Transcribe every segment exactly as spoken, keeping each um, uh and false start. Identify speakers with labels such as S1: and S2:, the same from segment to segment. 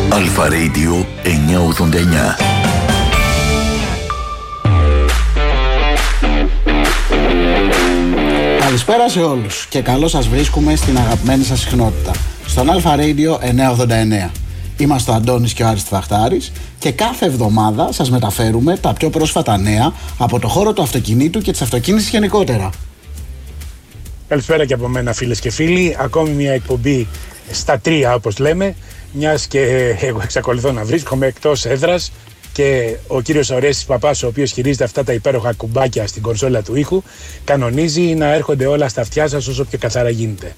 S1: Αλφα Radio εννιακόσια ογδόντα εννιά.
S2: Καλησπέρα σε όλους και καλώς σας βρίσκουμε στην αγαπημένη σας συχνότητα, στον Αλφα Radio εννιακόσια ογδόντα εννιά. Είμαστε ο Αντώνης και ο Άρης Βαχτάρης και κάθε εβδομάδα σας μεταφέρουμε τα πιο πρόσφατα νέα από το χώρο του αυτοκινήτου και της αυτοκίνησης γενικότερα.
S3: Καλησπέρα και από μένα, φίλες και φίλοι. Ακόμη μια εκπομπή στα τρία, όπως λέμε, μιας και εγώ εξακολουθώ να βρίσκομαι εκτός έδρας και ο κύριος Ορέστης Παπάς, ο οποίος χειρίζεται αυτά τα υπέροχα κουμπάκια στην κονσόλα του ήχου, κανονίζει να έρχονται όλα στα αυτιά σας όσο πιο καθαρά γίνεται.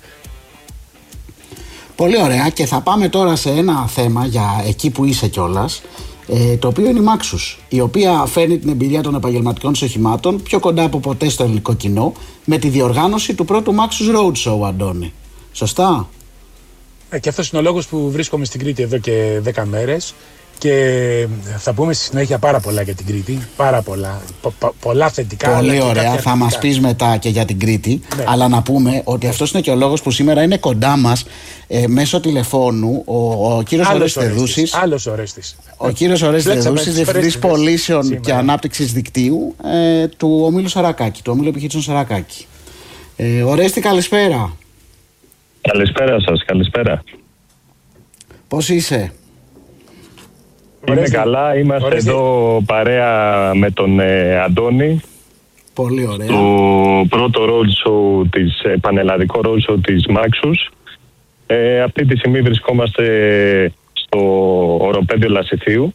S2: Πολύ ωραία, και θα πάμε τώρα σε ένα θέμα για εκεί που είσαι κιόλας, ε, το οποίο είναι η Maxus, η οποία φέρνει την εμπειρία των επαγγελματικών της οχημάτων πιο κοντά από ποτέ στο ελληνικό κοινό με τη διοργάνωση του πρώτου Maxus Roadshow, Αντώνη. Σωστά?
S3: Ε, και αυτός είναι ο λόγος που βρίσκομαι στην Κρήτη εδώ και δέκα μέρες και θα πούμε στη συνέχεια πάρα πολλά για την Κρήτη, πάρα πολλά, πο, πο, πολλά θετικά.
S2: Πολύ ωραία, θα μας πεις μετά και για την Κρήτη, ναι. Αλλά να πούμε ότι αυτός είναι και ο λόγος που σήμερα είναι κοντά μας ε, μέσω τηλεφώνου ο, ο κύριος Ορέστης Δεδούσης.
S3: Άλλος Ορέστης.
S2: Ο κύριος Ορέστης Δεδούσης, διευθυντής πωλήσεων σήμερα και ανάπτυξης δικτύου ε, του ομίλου Σαρακάκη, του ομίλου επιχειρήσεων Σαρακάκη. Ε, Ορέστη, καλησπέρα.
S4: Καλησπέρα σας, καλησπέρα.
S2: Πώς είσαι?
S4: Είμαι Ορέστη. Καλά, είμαστε Ορέστη. Εδώ παρέα με τον ε, Αντώνη.
S2: Πολύ ωραία.
S4: Το πρώτο roadshow της, ε, πανελλαδικό roadshow της Maxus. Ε, αυτή τη στιγμή βρισκόμαστε στο οροπέδιο Λασιθίου.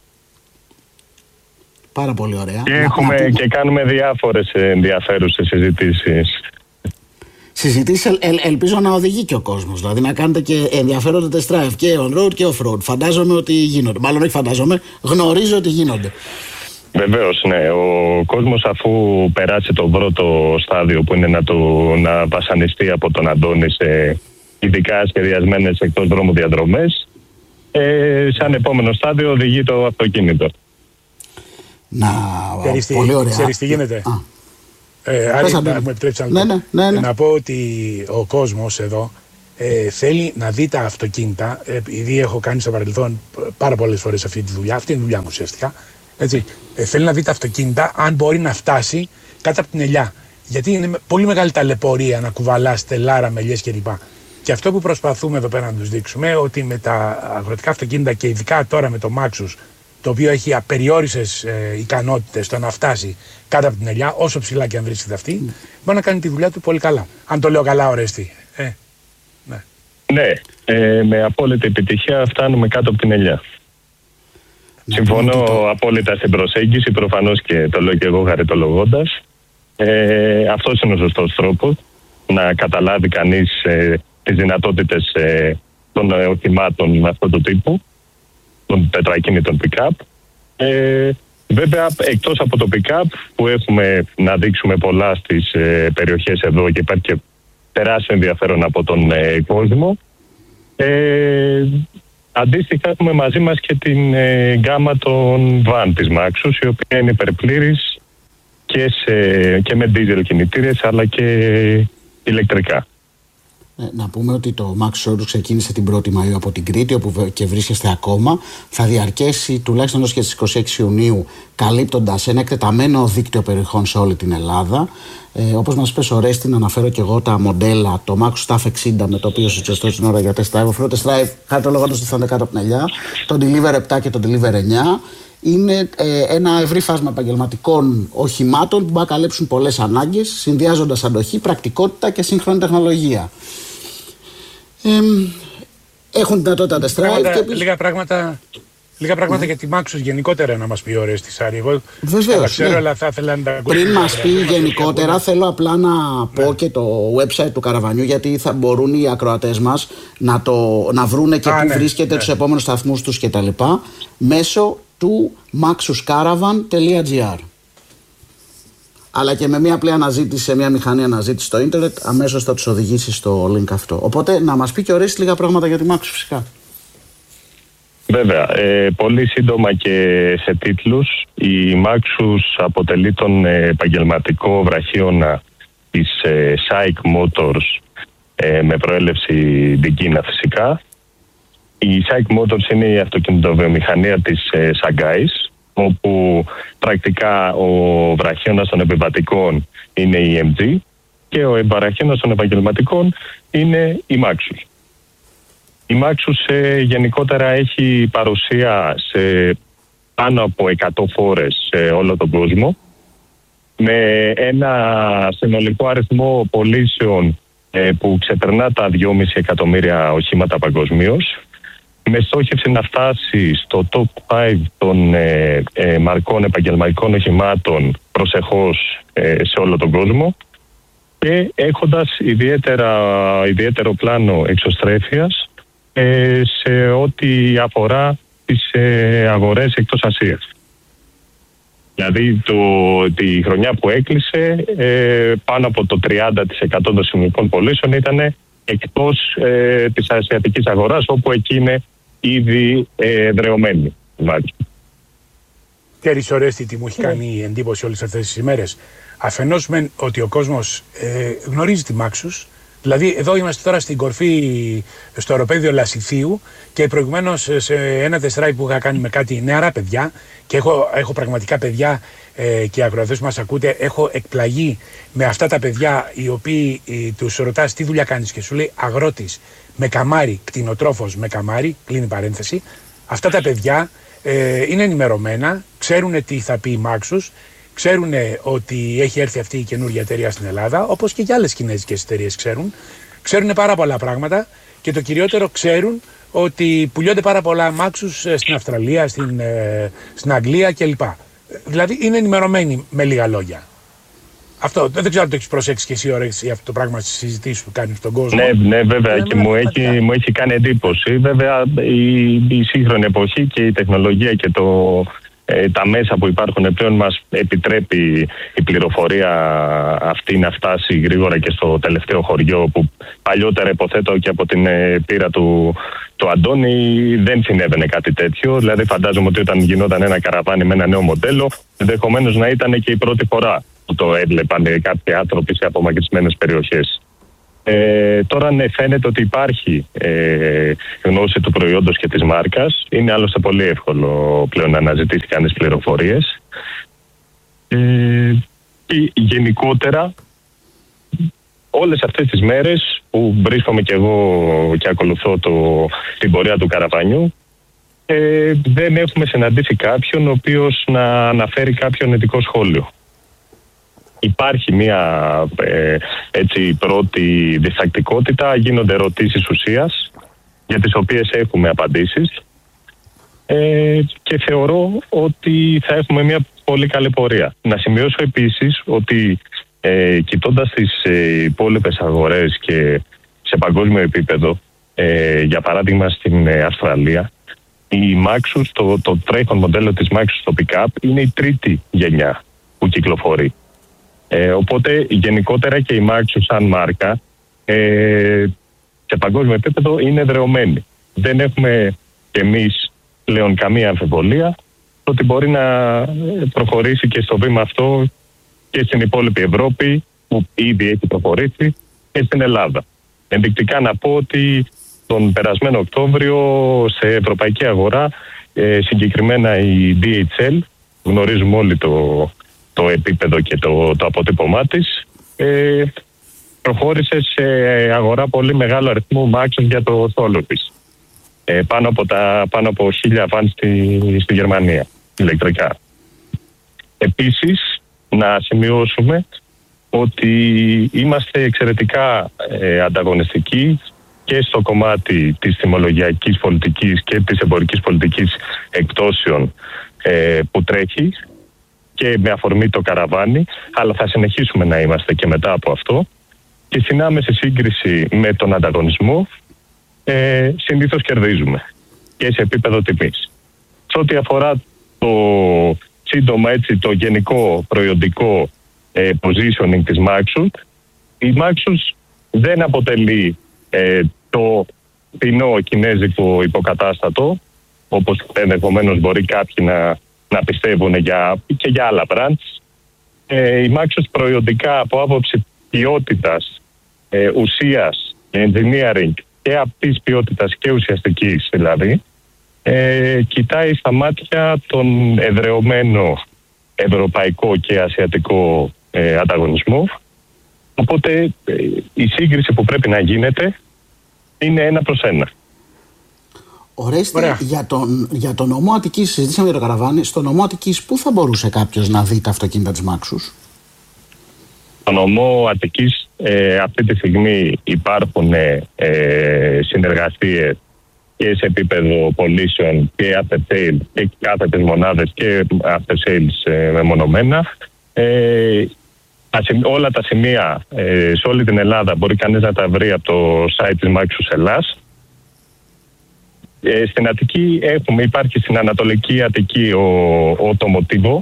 S2: Πάρα πολύ ωραία.
S4: Και, έχουμε, να, να και κάνουμε διάφορες ενδιαφέρουσες συζητήσεις.
S2: Συζητήσεις ελ, ελ, ελπίζω να οδηγεί και ο κόσμος. Δηλαδή να κάνετε και ενδιαφέροντα test drive και on road και off road. Φαντάζομαι ότι γίνονται. Μάλλον όχι φαντάζομαι, γνωρίζω ότι γίνονται.
S4: Βεβαίως, ναι. Ο κόσμος, αφού περάσει το πρώτο στάδιο που είναι να, το, να βασανιστεί από τον Αντώνη σε ειδικά σχεδιασμένες εκτός δρόμου διαδρομές, ε, σαν επόμενο στάδιο οδηγεί το αυτοκίνητο.
S2: Να, πολύ ωραία.
S3: Ξέρεις τι γίνεται? Α. Ε, Άρη, να μου επιτρέψει να,
S2: ναι, ναι, ναι.
S3: να πω ότι ο κόσμος εδώ ε, θέλει να δει τα αυτοκίνητα, ε, επειδή έχω κάνει στο παρελθόν πάρα πολλές φορές αυτή τη δουλειά, αυτή είναι η δουλειά μου ουσιαστικά, έτσι, ε, θέλει να δει τα αυτοκίνητα αν μπορεί να φτάσει κάτω από την ελιά. Γιατί είναι πολύ μεγάλη ταλαιπωρία να κουβαλάς τελάρα, μελιές κλπ. Και αυτό που προσπαθούμε εδώ πέρα να τους δείξουμε, ότι με τα αγροτικά αυτοκίνητα και ειδικά τώρα με το Maxus, το οποίο έχει απεριόριστες ε, ικανότητες στο να φτάσει κάτω από την ελιά, όσο ψηλά και αν βρίσκεται αυτή, mm. μπορεί να κάνει τη δουλειά του πολύ καλά. Αν το λέω καλά, Ορέστη. Ε, ναι,
S4: ναι ε, με απόλυτη επιτυχία φτάνουμε κάτω από την ελιά. Mm. Συμφωνώ mm. απόλυτα στην προσέγγιση, προφανώς και το λέω και εγώ χαριτολογώντας. Ε, αυτός είναι ο σωστός τρόπος, να καταλάβει κανείς ε, τις δυνατότητες ε, των ε, οχημάτων αυτού του τύπου, των τετρακίνητων pick-up. Ε, βέβαια, εκτός από το pick-up που έχουμε να δείξουμε πολλά στις ε, περιοχές εδώ και υπάρχει και τεράστιο ενδιαφέρον από τον ε, κόσμο, ε, αντίστοιχα έχουμε μαζί μας και την ε, γκάμα των van της Maxus, η οποία είναι υπερπλήρης και, σε, και με diesel κινητήρες αλλά και ηλεκτρικά.
S2: Να πούμε ότι το Maxus Roadshow ξεκίνησε την πρώτη Μαΐου από την Κρήτη, όπου και βρίσκεστε ακόμα. Θα διαρκέσει τουλάχιστον έως και στις είκοσι έξι Ιουνίου, καλύπτοντας ένα εκτεταμένο δίκτυο περιοχών σε όλη την Ελλάδα. Ε, όπως μας πες, Ορέστη, να αναφέρω και εγώ τα μοντέλα, το Maxus Staff εξήντα, με το οποίο συζητώ στην ώρα για test drive. Ο test drive, χαρτολογώντας ότι θα είναι κάτω από την ελιά, το Deliver επτά και το Deliver εννιά. Είναι ε, ένα ευρύ φάσμα επαγγελματικών οχημάτων που μπορεί να καλύψουν πολλές ανάγκες, συνδυάζοντας αντοχή, πρακτικότητα και σύγχρονη τεχνολογία. Ε, έχουν δυνατότητα test drive. Και...
S3: Λίγα πράγματα, λίγα πράγματα ναι. για τη Maxus γενικότερα να μας πει ο Ορέστης, Άρη. Εγώ
S2: Βεβαίως,
S3: τα ξέρω,
S2: ναι.
S3: αλλά θα ήθελα να τα ακούσω.
S2: Πριν μας πει γενικότερα, θέλω απλά να ναι. πω και το website του καραβανιού, γιατί θα μπορούν οι ακροατές μας να, το, να βρούνε και Α, πού ναι, βρίσκεται ναι. τους επόμενους σταθμούς τους κτλ. Μέσω του maxus caravan τελεία gr. Αλλά και με μια απλή αναζήτηση σε μια μηχανή αναζήτηση στο ίντερνετ, αμέσως θα τους οδηγήσει στο link αυτό. Οπότε να μας πει και ο Ορέστης λίγα πράγματα για τη Maxus, φυσικά.
S4: Βέβαια, ε, πολύ σύντομα και σε τίτλους, η Maxus αποτελεί τον επαγγελματικό βραχίωνα της ε, SAIC Motors ε, με προέλευση την Κίνα φυσικά. Η Η Σάικ Motors είναι η αυτοκινητοβιομηχανία της ε, Σαγκάης, όπου πρακτικά ο βραχίωνας των επιβατικών είναι η εμ τζι και ο βραχίωνας των επαγγελματικών είναι η Maxus. Η Maxus ε, γενικότερα έχει παρουσία σε πάνω από εκατό φόρες σε όλο τον κόσμο, με ένα συνολικό αριθμό πωλήσεων ε, που ξεπερνά τα δυόμισι εκατομμύρια οχήματα παγκοσμίως, με στόχευση να φτάσει στο top πέντε των ε, ε, μαρκών επαγγελματικών οχημάτων προσεχώς ε, σε όλο τον κόσμο, και έχοντας ιδιαίτερα, ιδιαίτερο πλάνο εξωστρέφειας ε, σε ό,τι αφορά τις ε, αγορές εκτός Ασίας. Δηλαδή το, τη χρονιά που έκλεισε ε, πάνω από το τριάντα τοις εκατό των συνολικών πωλήσεων ήταν εκτός ε, της ασιατικής αγοράς, όπου εκεί είναι ήδη ε, δρεωμένη.
S3: Ξέρεις, Ορέστη, τι μου έχει κάνει εντύπωση όλες αυτές τις ημέρες? Αφενός μεν ότι ο κόσμος ε, γνωρίζει τη Maxus. Δηλαδή, εδώ είμαστε τώρα στην κορφή, στο αεροπέδιο Λασιθίου, και προηγουμένως σε ένα τεστράι που είχα κάνει με κάτι νεαρά παιδιά, και έχω, έχω πραγματικά παιδιά ε, και οι ακροατές μας ακούτε, έχω εκπλαγεί με αυτά τα παιδιά οι οποίοι ε, τους ρωτάς τι δουλειά κάνεις και σου λέει αγρότης με καμάρι, κτηνοτρόφος με καμάρι, κλείνει παρένθεση. Αυτά τα παιδιά ε, είναι ενημερωμένα, ξέρουν τι θα πει η Maxus, ξέρουν ότι έχει έρθει αυτή η καινούργια εταιρεία στην Ελλάδα, όπως και για άλλες κινέζικες εταιρείες ξέρουν. Ξέρουν πάρα πολλά πράγματα, και το κυριότερο, ξέρουν ότι πουλιώνται πάρα πολλά Maxus στην Αυστραλία, στην, ε, στην Αγγλία κλπ. Δηλαδή είναι ενημερωμένοι, με λίγα λόγια. Αυτό δεν ξέρω αν το έχει προσέξει και εσύ, Ορέστη, για αυτό το πράγμα στις συζητήσεις που κάνει στον κόσμο.
S4: Ναι, ναι, βέβαια, ε, και μου έχει, μου έχει κάνει εντύπωση. Βέβαια, η, η σύγχρονη εποχή και η τεχνολογία και το, ε, τα μέσα που υπάρχουν πλέον μας επιτρέπει η πληροφορία αυτή να φτάσει γρήγορα και στο τελευταίο χωριό, που παλιότερα, υποθέτω και από την ε, πείρα του, του Αντώνη, δεν συνέβαινε κάτι τέτοιο. Δηλαδή, φαντάζομαι ότι όταν γινόταν ένα καραβάνι με ένα νέο μοντέλο, ενδεχομένως να ήταν και η πρώτη φορά που το έβλεπαν κάποιοι άνθρωποι σε απομακρυσμένες περιοχές. Ε, τώρα ναι, φαίνεται ότι υπάρχει ε, γνώση του προϊόντος και της μάρκας. Είναι άλλωστε πολύ εύκολο πλέον να αναζητήσει κανείς πληροφορίες. Ε, και γενικότερα, όλες αυτές τις μέρες που βρίσκομαι και εγώ και ακολουθώ το, την πορεία του καραβανιού, ε, δεν έχουμε συναντήσει κάποιον ο οποίος να αναφέρει κάποιο αρνητικό σχόλιο. Υπάρχει μια ε, έτσι, πρώτη διστακτικότητα, γίνονται ερωτήσεις ουσίας για τις οποίες έχουμε απαντήσεις, ε, και θεωρώ ότι θα έχουμε μια πολύ καλή πορεία. Να σημειώσω επίσης ότι ε, κοιτώντας τις ε, υπόλοιπες αγορές και σε παγκόσμιο επίπεδο, ε, για παράδειγμα στην ε, Αυστραλία, η Maxus, το, το τρέχον μοντέλο της Maxus στο pick-up είναι η τρίτη γενιά που κυκλοφορεί. Ε, οπότε γενικότερα και η Maxus σαν μάρκα ε, σε παγκόσμιο επίπεδο είναι εδραιωμένη. Δεν έχουμε κι εμείς πλέον καμία αμφιβολία ότι μπορεί να προχωρήσει και στο βήμα αυτό και στην υπόλοιπη Ευρώπη, που ήδη έχει προχωρήσει, και στην Ελλάδα. Ενδεικτικά να πω ότι τον περασμένο Οκτώβριο σε ευρωπαϊκή αγορά, ε, συγκεκριμένα η ντι έιτς ελ, γνωρίζουμε όλοι το το επίπεδο και το, το αποτύπωμά της, ε, προχώρησε σε αγορά πολύ μεγάλο αριθμό Maxus για το στόλο της. Ε, πάνω, από τα, πάνω από χίλια βαν στη, στη Γερμανία, ηλεκτρικά. Επίσης, να σημειώσουμε ότι είμαστε εξαιρετικά ε, ανταγωνιστικοί και στο κομμάτι της τιμολογιακής πολιτικής και της εμπορικής πολιτικής εκπτώσεων ε, που τρέχει, και με αφορμή το καραβάνι, αλλά θα συνεχίσουμε να είμαστε και μετά από αυτό. Και στην άμεση σύγκριση με τον ανταγωνισμό, ε, συνήθως κερδίζουμε και σε επίπεδο τιμής. Σε ό,τι αφορά το σύντομα έτσι, το γενικό προϊόντικό ε, positioning της Maxus, η Maxus δεν αποτελεί ε, το φθηνό κινέζικο υποκατάστατο, όπως ενδεχομένως μπορεί κάποιοι να να πιστεύουν για, και για άλλα brands. Ε, η Maxus προϊόντικά από άποψη ποιότητας, ε, ουσίας, engineering και απτής ποιότητας και ουσιαστικής δηλαδή, ε, κοιτάει στα μάτια τον εδρεωμένο ευρωπαϊκό και ασιατικό ε, ανταγωνισμό. Οπότε ε, η σύγκριση που πρέπει να γίνεται είναι ένα προς ένα.
S2: Ορέστη, για τον, για τον νομό Αττικής, συζητήσαμε για το Καραβάνι, στο νομό Αττικής πού θα μπορούσε κάποιος να δει τα αυτοκίνητα της Μάξους?
S4: Στο νομό Αττικής ε, αυτή τη στιγμή υπάρχουν ε, συνεργασίες και σε επίπεδο πωλήσεων και after sales και κάθετες μονάδες και after sales ε, μεμονωμένα. Ε, όλα τα σημεία ε, σε όλη την Ελλάδα μπορεί κανείς να τα βρει από το site της Maxus Ελλάς. Ε, στην Αττική έχουμε, υπάρχει στην Ανατολική Αττική ο, ο το Μοτίβο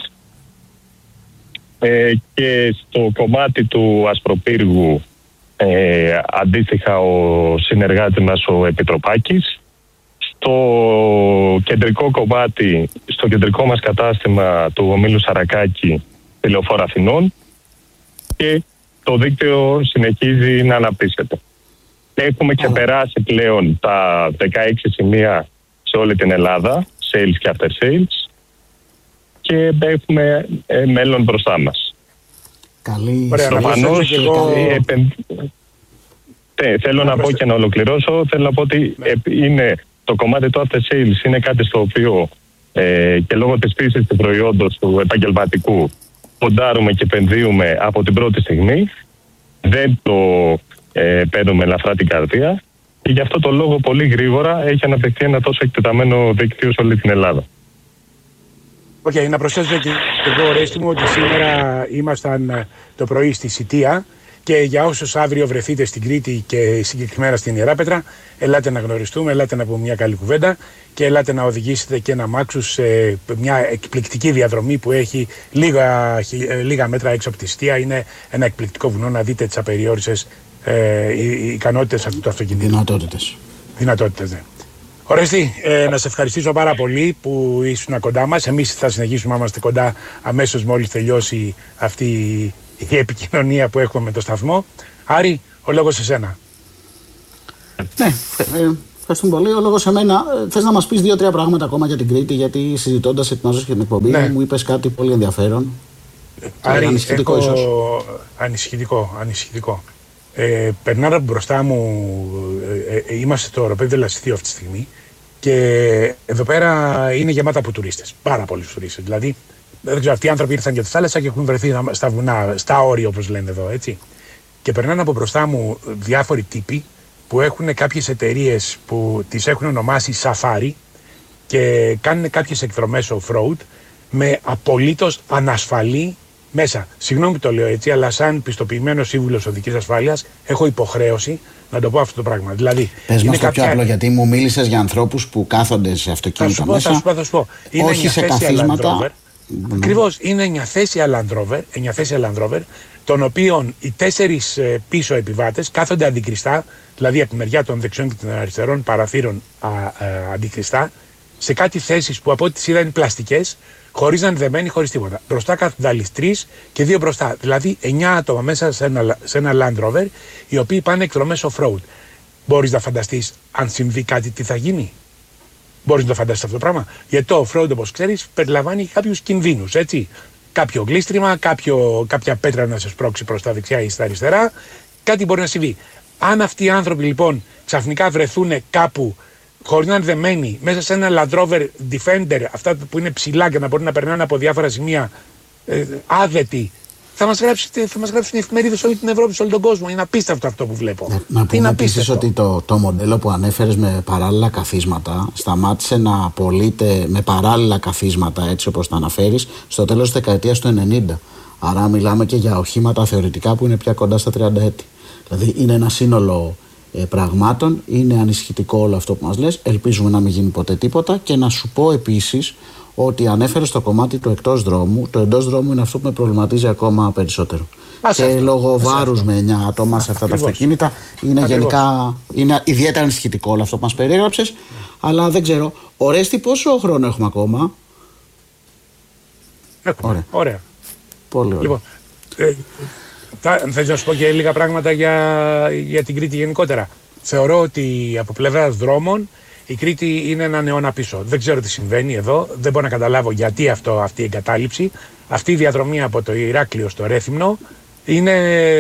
S4: ε, και στο κομμάτι του Ασπροπύργου ε, αντίστοιχα ο συνεργάτης μας ο Επιτροπάκης. Στο κεντρικό κομμάτι, στο κεντρικό μας κατάστημα του ομίλου Σαρακάκη, Λεωφόρο Αθηνών, και το δίκτυο συνεχίζει να αναπτύσσεται. Έχουμε ξεπεράσει πλέον τα δεκαέξι σημεία σε όλη την Ελλάδα, sales και after sales, και έχουμε ε, μέλλον μπροστά μας.
S2: Καλή
S4: Προφανώς, εγώ... επεν... ε, θέλω να, να πω και να ολοκληρώσω, θέλω να πω ότι ε, είναι, το κομμάτι του after sales είναι κάτι στο οποίο ε, και λόγω της φύσης του προϊόντος του επαγγελματικού ποντάρουμε και επενδύουμε από την πρώτη στιγμή. Δεν το ε, παίρνουμε ελαφρά την καρδία και γι' αυτό το λόγο πολύ γρήγορα έχει αναπτυχθεί ένα τόσο εκτεταμένο δίκτυο σε όλη την Ελλάδα.
S3: Οκ, okay, να προσθέσω και εγώ, Ορέστη μου, ότι σήμερα ήμασταν το πρωί στη Σιτία και για όσους αύριο βρεθείτε στην Κρήτη και συγκεκριμένα στην Ιεράπετρα, ελάτε να γνωριστούμε, ελάτε να πούμε μια καλή κουβέντα και ελάτε να οδηγήσετε και ένα Maxus σε μια εκπληκτική διαδρομή που έχει λίγα, λίγα μέτρα έξω από τη Σιτία. Είναι ένα εκπληκτικό βουνό, να δείτε τις απεριόριστες ε, οι ικανότητες αυτού του αυτοκινήτου.
S2: Δυνατότητες.
S3: Δυνατότητες, ναι. Ορέστη, ε, να σε ευχαριστήσω πάρα πολύ που ήσουν κοντά μας. Εμείς θα συνεχίσουμε να είμαστε κοντά αμέσως μόλις τελειώσει αυτή η επικοινωνία που έχουμε με το σταθμό. Άρη, ο λόγος σε σένα.
S2: Ναι, ε, ευχαριστούμε πολύ. Ο λόγος σε μένα. Ε, θες να μας πεις δύο-τρία πράγματα ακόμα για την Κρήτη, γιατί συζητώντας ετοιμάζοντας και την εκπομπή, ναι, μου είπες κάτι πολύ ενδιαφέρον.
S3: Άρη, ανησυχητικό έχω... ίσως. Ανησυχητικό, ανησυχητικό. Ε, περνάω μπροστά μου, ε, ε, είμαστε στο αεροπέδιο Λασιθίου αυτή τη στιγμή και εδώ πέρα είναι γεμάτα από τουρίστες, πάρα πολλοί τουρίστες. Δηλαδή, δεν ξέρω, αυτοί οι άνθρωποι ήρθαν για τη θάλασσα και έχουν βρεθεί στα βουνά, στα όρια όπως λένε εδώ, έτσι. Και περνάνε από μπροστά μου διάφοροι τύποι που έχουν κάποιες εταιρείες που τις έχουν ονομάσει Safari και κάνουν κάποιες εκδρομές off-road με απολύτως ανασφαλή μέσα. Συγγνώμη που το λέω έτσι, αλλά σαν πιστοποιημένος σύμβουλος οδικής ασφάλειας έχω υποχρέωση να το πω αυτό το πράγμα. Δηλαδή,
S2: πες μας το πιο απλό, γιατί μου μίλησες για ανθρώπους που κάθονται σε αυτοκίνητα μέσα.
S3: Θα σου πω, θα σου πω. Είναι
S2: όχι σε καθίσματα.
S3: Ακριβώς, είναι εννιαθέσια Land Rover, εννιαθέσια Land Rover, των οποίων οι τέσσερις ε, πίσω επιβάτες κάθονται αντικριστά, δηλαδή από τη μεριά των δεξιών και των αριστερών παραθύρων α, α, αντικριστά, σε κάτι θέσεις που από ό,τι τις είδα είναι πλαστικές, χωρίς να είναι δεμένοι, χωρίς τίποτα. Μπροστά κάθονται άλλοι τρεις και δύο μπροστά. Δηλαδή εννιά άτομα μέσα σε ένα, σε ένα Land Rover, οι οποίοι πάνε εκδρομές off-road. Μπορείς να φανταστείς αν συμβεί κάτι τι θα γίνει? Μπορείς να το φανταστείς αυτό το πράγμα? Γιατί το off-road, όπως ξέρεις, περιλαμβάνει κάποιους κινδύνους, έτσι. Κάποιο γλίστριμα, κάποιο, κάποια πέτρα να σε σπρώξει προς τα δεξιά ή στα αριστερά. Κάτι μπορεί να συμβεί. Αν αυτοί οι άνθρωποι λοιπόν ξαφνικά βρεθούν κάπου χωρίς να είναι δεμένοι μέσα σε ένα Land Rover Defender, αυτά που είναι ψηλά και να μπορεί να περνάνε από διάφορα σημεία, ε, άδετοι, θα μας γράψει, θα μας γράψουν οι εφημερίδες σε όλη την Ευρώπη, σε όλο τον κόσμο. Είναι απίστευτο αυτό που βλέπω.
S2: Να, να πούμε επίσης ότι το, το μοντέλο που ανέφερες με παράλληλα καθίσματα σταμάτησε να απολύται με παράλληλα καθίσματα, έτσι όπως τα αναφέρεις, στο τέλος της δεκαετίας του ενενήντα. Άρα μιλάμε και για οχήματα θεωρητικά που είναι πια κοντά στα τριάντα έτη. Δηλαδή είναι ένα σύνολο ε, πραγμάτων, είναι ανησυχητικό όλο αυτό που μας λες. Ελπίζουμε να μην γίνει ποτέ τίποτα. Και να σου πω επίσης ότι ανέφερε στο κομμάτι του εκτός δρόμου. Το εντός δρόμου είναι αυτό που με προβληματίζει ακόμα περισσότερο. Ας και αυτό, λόγω βάρους με εννιά άτομα σε αυτά Ακριβώς. τα αυτοκίνητα είναι Ακριβώς. γενικά είναι ιδιαίτερα ανησυχητικό όλο αυτό που μας περιέγραψες. Αλλά δεν ξέρω. Ορέστη, πόσο χρόνο έχουμε ακόμα?
S3: Έχουμε. Ωραία. ωραία.
S2: Πολύ ωραία.
S3: Λοιπόν, ε, θα, θες να σου πω και λίγα πράγματα για, για την Κρήτη γενικότερα. θεωρώ ότι από πλευράς δρόμων η Κρήτη είναι έναν αιώνα πίσω. Δεν ξέρω τι συμβαίνει εδώ, δεν μπορώ να καταλάβω γιατί αυτό, αυτή η εγκατάλειψη. Αυτή η διαδρομή από το Ηράκλειο στο Ρέθυμνο είναι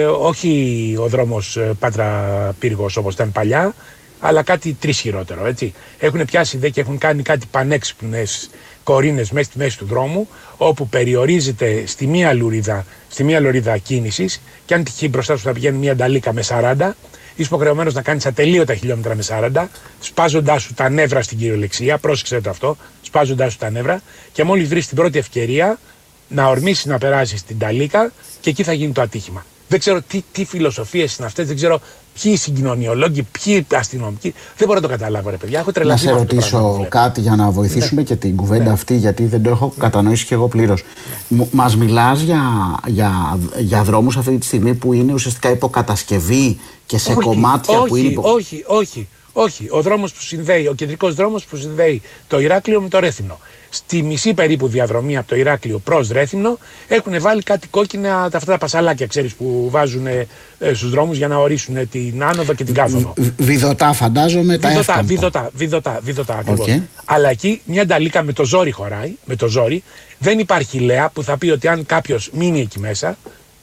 S3: όχι ο δρόμος Πάτρα-Πύργος όπως ήταν παλιά, αλλά κάτι τρεις χειρότερο, έτσι. Έχουν πιάσει δε και έχουν κάνει κάτι πανέξυπνες κορίνες μέσα στη μέση του δρόμου, όπου περιορίζεται στη μία λωρίδα, στη μία λωρίδα κίνησης, και αν τυχεί μπροστά σου θα πηγαίνει μια νταλίκα με σαράντα, είσαι υποχρεωμένος να κάνεις ατελείωτα χιλιόμετρα με σαράντα, σπάζοντάς σου τα νεύρα στην κυριολεξία, πρόσεξε το αυτό, σπάζοντάς σου τα νεύρα, και μόλις βρεις την πρώτη ευκαιρία να ορμήσεις να περάσεις την ταλίκα, και εκεί θα γίνει το ατύχημα. Δεν ξέρω τι, τι φιλοσοφίες είναι αυτές, δεν ξέρω ποιοι συγκοινωνιολόγοι, ποιοι αστυνομικοί. Δεν μπορώ να το καταλάβω, ρε παιδιά. Έχω τρελαθεί.
S2: Να σε ρωτήσω κάτι για να βοηθήσουμε ναι. και την κουβέντα ναι. αυτή, γιατί δεν το έχω κατανοήσει κι εγώ πλήρως. Ναι. Μας μιλάς για, για, για δρόμους αυτή τη στιγμή που είναι ουσιαστικά υποκατασκευή και σε
S3: όχι,
S2: κομμάτια
S3: όχι,
S2: που είναι. Υπο...
S3: Όχι, όχι, όχι. Ο δρόμος που συνδέει, ο κεντρικός δρόμος που συνδέει το Ηράκλειο με το Ρέθυμνο. Στη μισή περίπου διαδρομή από το Ηράκλειο προς Ρέθυμνο έχουν βάλει κάτι κόκκινα, αυτά τα πασαλάκια, ξέρεις, που βάζουν ε, στους δρόμους για να ορίσουν την άνοδο και την κάθοδο.
S2: Βιδωτά, φαντάζομαι, τα
S3: βιδωτά, βιδωτά, βιδωτά, βιδωτά ακριβώς. Okay. Αλλά εκεί μια νταλίκα με το ζόρι χωράει, με το ζόρι. Δεν υπάρχει λέα που θα πει ότι αν κάποιος μείνει εκεί μέσα,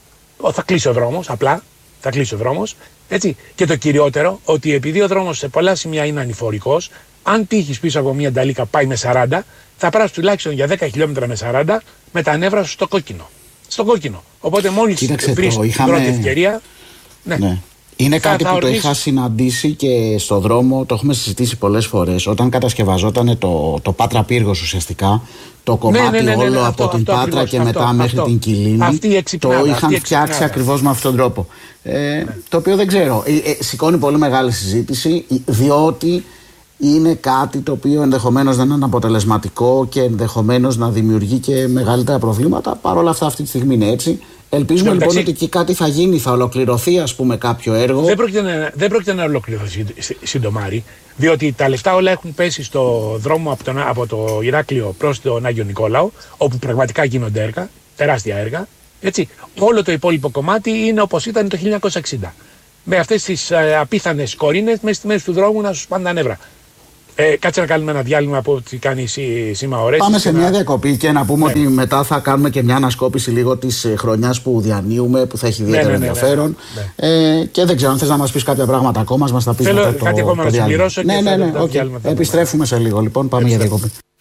S3: θα κλείσει ο δρόμος, απλά θα κλείσει ο δρόμος. Έτσι. Και το κυριότερο, ότι επειδή ο δρόμος σε πολλά σημεία είναι ανηφορικός, αν τύχεις πίσω από μια νταλίκα πάει με σαράντα, θα περάσεις τουλάχιστον για δέκα χιλιόμετρα με σαράντα με τα νεύρα σου στο κόκκινο. Στο κόκκινο. Οπότε μόλις βρεις την είχαμε... πρώτη ευκαιρία. Ναι. ναι.
S2: Είναι
S3: θα,
S2: κάτι
S3: θα
S2: που
S3: ορμήσεις...
S2: το είχα συναντήσει και στο δρόμο, το έχουμε συζητήσει πολλές φορές. Όταν κατασκευαζόταν το, το Πάτρα Πύργος ουσιαστικά, το κομμάτι ναι, ναι, ναι, ναι, όλο ναι, από αυτό, την αυτό, Πάτρα ακριβώς, και αυτό, μετά αυτό, μέχρι αυτό. την Κιλίνη, το είχαν φτιάξει ακριβώς με αυτόν τον τρόπο. Ε, ναι. Το οποίο δεν ξέρω. Ε, ε, σηκώνει πολύ μεγάλη συζήτηση, διότι είναι κάτι το οποίο ενδεχομένως δεν είναι αποτελεσματικό και ενδεχομένως να δημιουργεί και μεγαλύτερα προβλήματα. Παρ' όλα αυτά, αυτή τη στιγμή είναι έτσι. Ελπίζουμε λοιπόν μεταξύ... ότι εκεί κάτι θα γίνει, θα ολοκληρωθεί, ας πούμε, κάποιο έργο.
S3: Δεν πρόκειται να, δεν πρόκειται να ολοκληρωθεί συντομάρι, διότι τα λεφτά όλα έχουν πέσει στο δρόμο από, τον, από το Ηράκλειο προς τον Άγιο Νικόλαο, όπου πραγματικά γίνονται έργα, τεράστια έργα. Έτσι. Όλο το υπόλοιπο κομμάτι είναι όπως ήταν το χίλια εννιακόσια εξήντα. Με αυτές τις ε, απίθανες κορίνες μέσα στη μέση του δρόμου να σου πάνε τα νεύρα. Ε, κάτσε να κάνουμε ένα διάλειμμα από ό,τι κάνει η Σήμα Ωρέσης.
S2: Πάμε σε
S3: να...
S2: μια διακοπή και να πούμε
S3: ναι.
S2: ότι μετά θα κάνουμε και μια ανασκόπηση λίγο της χρονιάς που διανύουμε, που θα έχει ιδιαίτερο ναι, ναι, ναι, ενδιαφέρον. Ναι, ναι. Ε, και δεν ξέρω αν θες να μας πεις κάποια πράγματα ακόμα, μας τα πεις
S3: Θέλω
S2: μετά το,
S3: κάτι ακόμα
S2: το
S3: να συμπληρώσω.
S2: Ναι, ναι, ναι, ναι, okay. Επιστρέφουμε σε λίγο λοιπόν, πάμε ναι, για διακοπή.